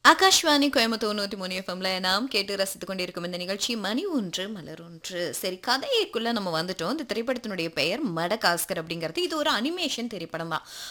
ஆகாஷ்வாணி கோயம்புத்தூர் 103 எஃப்எம்ல நாம் கேட்டு ரசித்துக் கொண்டிருக்கும் இந்த நிகழ்ச்சி மணி ஒன்று மலர் ஒன்று. சரி, கதைக்குள்ள நம்ம வந்துட்டோம். இந்த திரைப்படத்தினுடைய பெயர் மடகாஸ்கர் அப்படிங்கிறது. இது ஒரு அனிமேஷன் திரைப்படம் தான்.